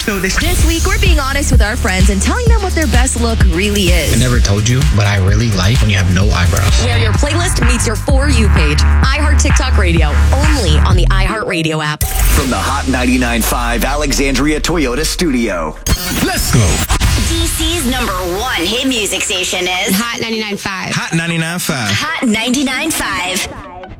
noticed. This week, we're being honest with our friends and telling them what their best look really I is. never told you, but I really like when you have no eyebrows. Where your playlist meets your For You page. iHeart TikTok Radio, only on the iHeart Radio app. From the Hot 99.5 Alexandria Toyota studio. Let's go. DC's #1 hit music station is Hot 99.5. Hot 99.5. Hot 99.5.